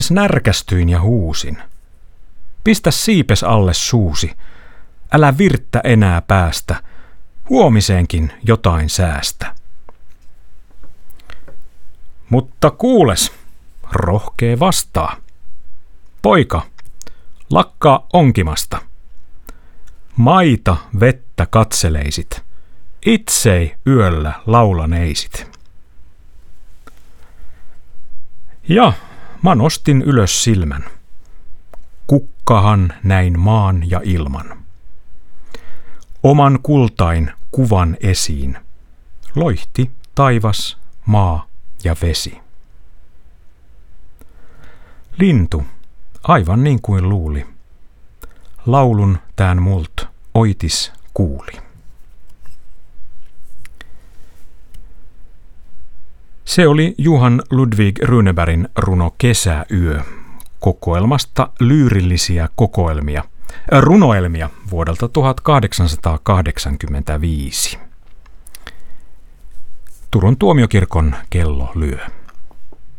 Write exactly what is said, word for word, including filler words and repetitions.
Närkästyin ja huusin. Pistä siipes alle suusi, älä virttä enää päästä, huomiseenkin jotain säästä. Mutta kuules, rohkee vastaa. Poika, lakkaa onkimasta. Maita vettä katseleisit, itsei yöllä laulaneisit. Ja mä nostin ylös silmän. Kukkahan näin maan ja ilman. Oman kultain kuvan esiin loihti taivas, maa ja vesi. Lintu, aivan niin kuin luuli, laulun tään mult oitis kuuli. Se oli Johan Ludvig Runebergin runo Kesäyö kokoelmasta Lyyrillisiä kokoelmia, äh, runoelmia vuodelta tuhatkahdeksansataakahdeksankymmentäviisi. Turun tuomiokirkon kello lyö.